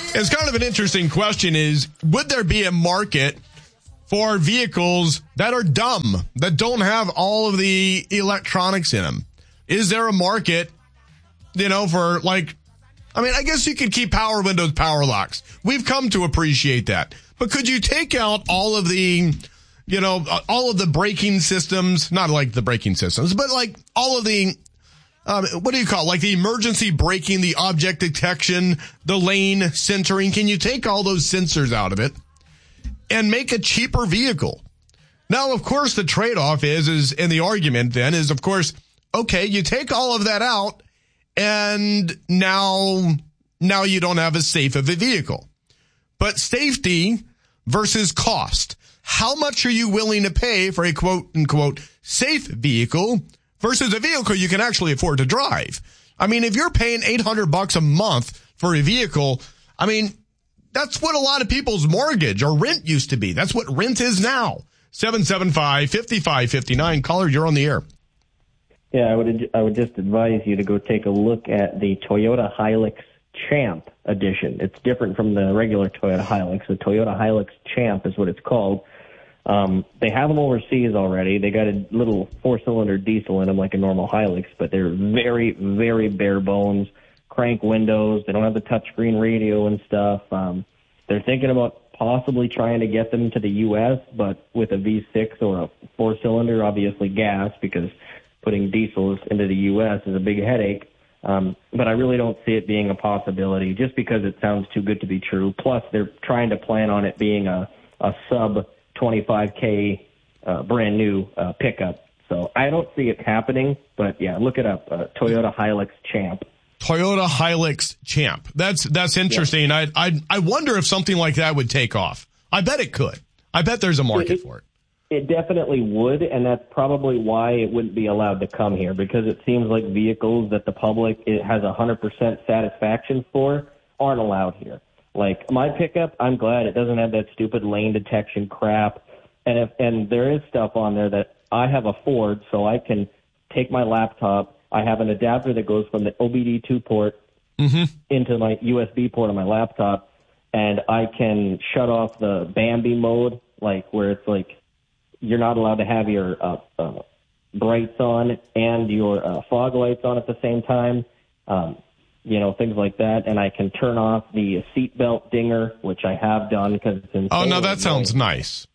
It's kind of an interesting question is, would there be a market for vehicles that are dumb, that don't have all of the electronics in them? Is there a market, for I guess you could keep power windows, power locks. We've come to appreciate that. But could you take out all of the, all of the braking systems, not like the braking systems, but like all of the, what do you call it? Like the emergency braking, the object detection, the lane centering. Can you take all those sensors out of it and make a cheaper vehicle? Now, of course, the trade-off is, and the argument then is, of course, okay, you take all of that out and now you don't have as safe of a vehicle. But safety versus cost. How much are you willing to pay for a quote-unquote safe vehicle versus a vehicle you can actually afford to drive? I mean, if you're paying $800 a month for a vehicle, that's what a lot of people's mortgage or rent used to be. That's what rent is now. 775-5559. Caller, you're on the air. Yeah, I would just advise you to go take a look at the Toyota Hilux Champ edition. It's different from the regular Toyota Hilux. The Toyota Hilux Champ is what it's called. They have them overseas already. They got a little 4-cylinder diesel in them like a normal Hilux, but they're very, very bare bones. Crank windows. They don't have the touchscreen radio and stuff. They're thinking about possibly trying to get them to the U.S., but with a V6 or a 4-cylinder, obviously gas, because putting diesels into the U.S. is a big headache. But I really don't see it being a possibility just because it sounds too good to be true. Plus, they're trying to plan on it being a sub 25K brand new pickup. So I don't see it happening. But, yeah, look it up, Toyota Hilux Champ. Toyota Hilux Champ. That's interesting. Yeah. I wonder if something like that would take off. I bet it could. I bet there's a market for it. It definitely would, and that's probably why it wouldn't be allowed to come here, because it seems like vehicles that the public has 100% satisfaction for aren't allowed here. Like my pickup, I'm glad it doesn't have that stupid lane detection crap, and there is stuff on there that I have a Ford, so I can take my laptop. I have an adapter that goes from the OBD2 port into my USB port on my laptop, and I can shut off the Bambi mode, like where it's like you're not allowed to have your brights on and your fog lights on at the same time, things like that. And I can turn off the seatbelt dinger, which I have done because it's insane. Oh, no, that sounds nice.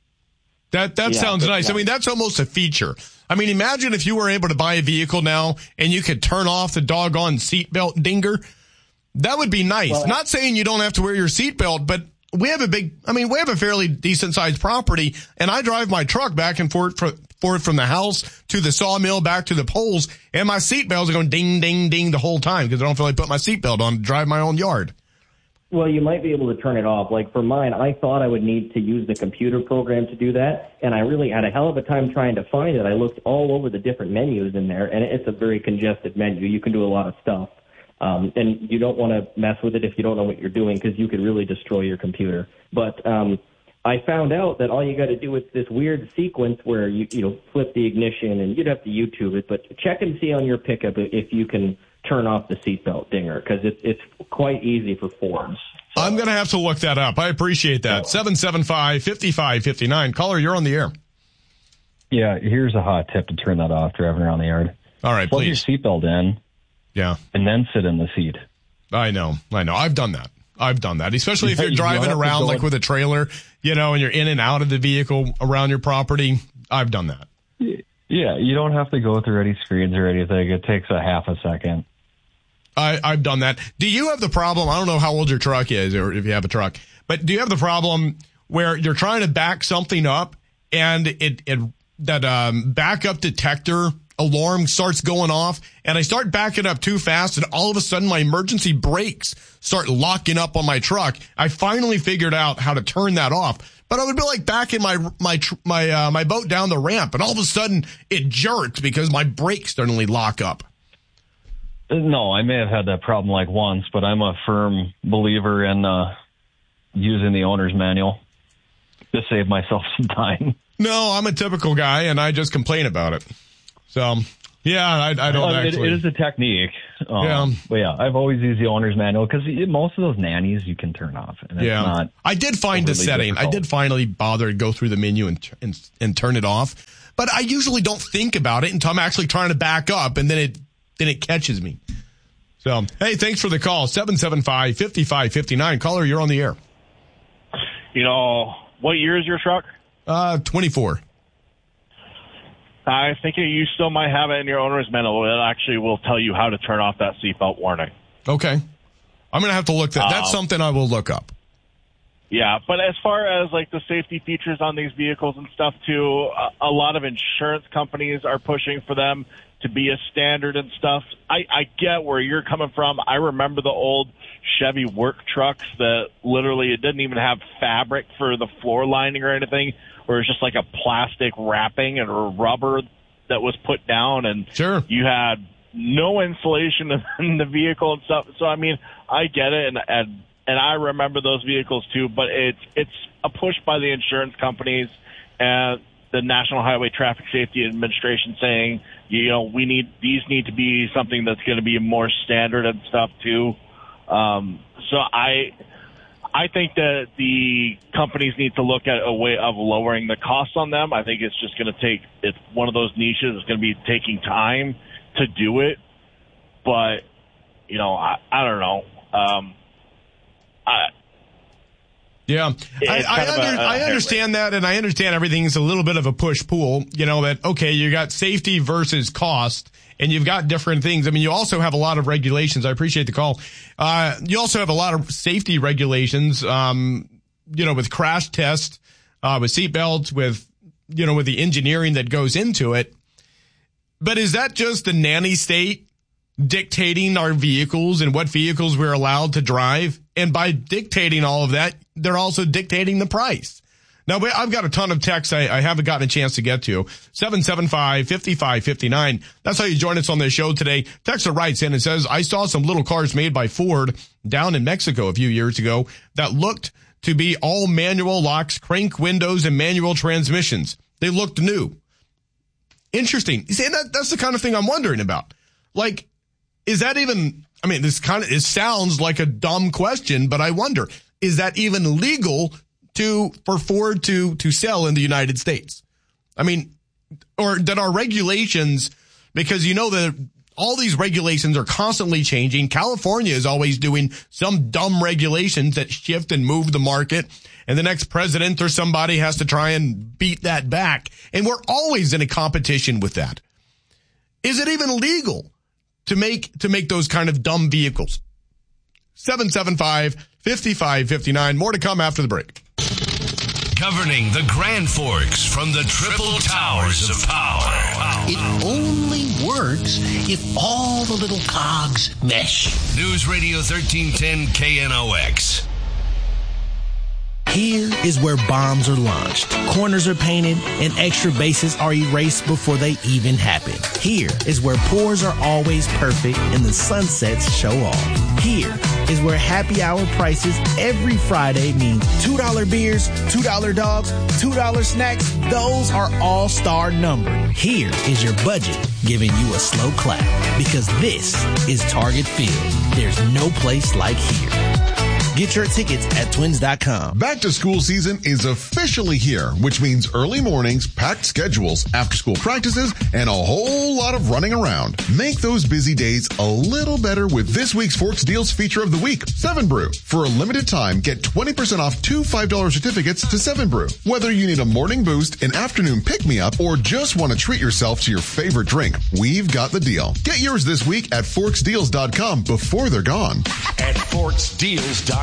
That sounds nice. I mean, that's almost a feature. I mean, imagine if you were able to buy a vehicle now and you could turn off the doggone seatbelt dinger. That would be nice. Well, not saying you don't have to wear your seatbelt, but we have a fairly decent sized property, and I drive my truck back and forth from the house to the sawmill, back to the poles, and my seatbelts are going ding, ding, ding the whole time because I don't feel like putting my seatbelt on to drive my own yard. Well, you might be able to turn it off. Like for mine, I thought I would need to use the computer program to do that, and I really had a hell of a time trying to find it. I looked all over the different menus in there, and it's a very congested menu. You can do a lot of stuff. And you don't want to mess with it if you don't know what you're doing because you could really destroy your computer. But I found out that all you got to do is this weird sequence where you flip the ignition, and you'd have to YouTube it. But check and see on your pickup if you can turn off the seatbelt dinger because it's quite easy for Fords. So. I'm going to have to look that up. I appreciate that. 775-5559. Caller, you're on the air. Yeah, here's a hot tip to turn that off driving around the yard. All right, Plug please. Plug your seatbelt in. Yeah. And then sit in the seat. I know. I've done that. Especially if you're driving around like with a trailer, and you're in and out of the vehicle around your property. I've done that. Yeah, you don't have to go through any screens or anything. It takes a half a second. I've done that. Do you have the problem? I don't know how old your truck is or if you have a truck, but do you have the problem where you're trying to back something up and that backup detector alarm starts going off and I start backing up too fast and all of a sudden my emergency brakes start locking up on my truck? I finally figured out how to turn that off, but I would be like backing my boat down the ramp and all of a sudden it jerked because my brakes suddenly lock up. No, I may have had that problem like once, but I'm a firm believer in using the owner's manual to save myself some time. No, I'm a typical guy and I just complain about it. So Yeah, I don't actually. It is a technique. Yeah. But yeah, I've always used the owner's manual because most of those nannies you can turn off. And it's not I did find the setting. difficult. I did finally bother to go through the menu and turn it off. But I usually don't think about it until I'm actually trying to back up, and then it catches me. So, hey, thanks for the call. 775-5559. Caller, you're on the air. You know, what year is your truck? 24. I think you still might have it in your owner's manual. It actually will tell you how to turn off that seatbelt warning. Okay. I'm going to have to look that. That's something I will look up. Yeah, but as far as like the safety features on these vehicles and stuff too, a lot of insurance companies are pushing for them to be a standard and stuff. I get where you're coming from. I remember the old Chevy work trucks that literally it didn't even have fabric for the floor lining or anything, where it's just like a plastic wrapping and rubber that was put down, and sure, you had no insulation in the vehicle and stuff. So I mean, I get it, and I remember those vehicles too. But it's a push by the insurance companies and the National Highway Traffic Safety Administration saying, you know, these need to be something that's going to be more standard and stuff too. So I think that the companies need to look at a way of lowering the costs on them. I think it's just going to it's one of those niches. It's going to be taking time to do it. But, you know, I don't know. I understand that, and I understand everything's a little bit of a push-pull, you know, that, okay, you got safety versus cost, and you've got different things. I mean, you also have a lot of regulations. I appreciate the call. You also have a lot of safety regulations, you know, with crash tests, with seatbelts, with the engineering that goes into it. But is that just the nanny state dictating our vehicles and what vehicles we're allowed to drive? And by dictating all of that, they're also dictating the price. Now, I've got a ton of texts I haven't gotten a chance to get to. 775-5559. That's how you join us on the show today. Texter writes in and says, I saw some little cars made by Ford down in Mexico a few years ago that looked to be all manual locks, crank windows, and manual transmissions. They looked new. Interesting. You see, that's the kind of thing I'm wondering about. Like, is that even, I mean, it sounds like a dumb question, but I wonder, is that even legal for Ford to sell in the United States? I mean, or that our regulations, because you know that all these regulations are constantly changing. California is always doing some dumb regulations that shift and move the market, and the next president or somebody has to try and beat that back. And we're always in a competition with that. Is it even legal to make those kind of dumb vehicles? 775-5559. More to come after the break. Governing the Grand Forks from the Triple Towers of Power. It only works if all the little cogs mesh. News Radio 1310 KNOX. Here is where bombs are launched, corners are painted, and extra bases are erased before they even happen. Here is where pours are always perfect and the sunsets show off. Here is where happy hour prices every Friday mean $2 beers, $2 dogs, $2 snacks. Those are all-star numbered. Here is your budget giving you a slow clap, because this is Target Field. There's no place like here. Get your tickets at twins.com. Back to school season is officially here, which means early mornings, packed schedules, after-school practices, and a whole lot of running around. Make those busy days a little better with this week's Forks Deals feature of the week, 7 Brew. For a limited time, get 20% off 2 $5 certificates to 7 Brew. Whether you need a morning boost, an afternoon pick-me-up, or just want to treat yourself to your favorite drink, we've got the deal. Get yours this week at forksdeals.com before they're gone. At forksdeals.com.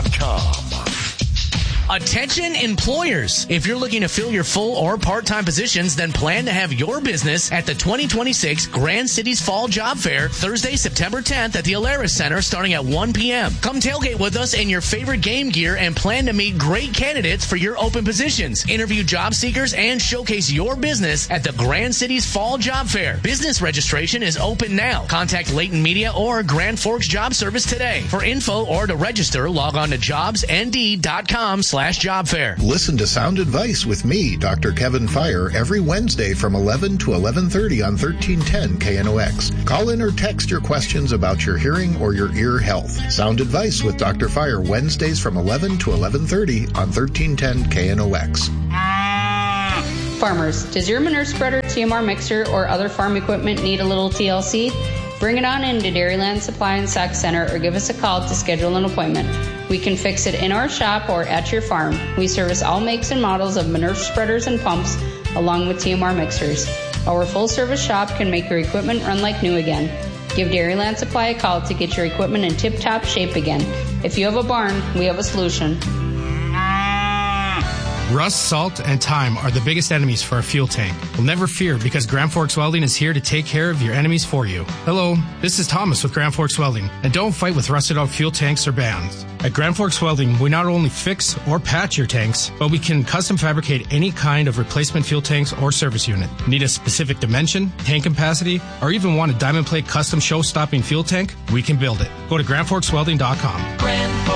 Attention employers. If you're looking to fill your full or part-time positions, then plan to have your business at the 2026 Grand Cities Fall Job Fair, Thursday, September 10th at the Alaris Center starting at 1 p.m. Come tailgate with us in your favorite game gear and plan to meet great candidates for your open positions. Interview job seekers and showcase your business at the Grand Cities Fall Job Fair. Business registration is open now. Contact Leighton Media or Grand Forks Job Service today. For info or to register, log on to jobsnd.com/Grand facebook.com/job fair. Listen to Sound Advice with me, Dr. Kevin Fire, every Wednesday from 11 to 11:30 on 1310 KNOX. Call in or text your questions about your hearing or your ear health. Sound Advice with Dr. Fire, Wednesdays from 11 to 11:30 on 1310 KNOX. Farmers, does your manure spreader, TMR mixer, or other farm equipment need a little TLC? Bring it on in to Dairyland Supply and Sac Center or give us a call to schedule an appointment. We can fix it in our shop or at your farm. We service all makes and models of manure spreaders and pumps along with TMR mixers. Our full-service shop can make your equipment run like new again. Give Dairyland Supply a call to get your equipment in tip-top shape again. If you have a barn, we have a solution. Rust, salt, and time are the biggest enemies for a fuel tank. Well, never fear, because Grand Forks Welding is here to take care of your enemies for you. Hello, this is Thomas with Grand Forks Welding, and don't fight with rusted out fuel tanks or bands. At Grand Forks Welding, we not only fix or patch your tanks, but we can custom fabricate any kind of replacement fuel tanks or service unit. Need a specific dimension, tank capacity, or even want a diamond plate custom show-stopping fuel tank? We can build it. Go to GrandForksWelding.com.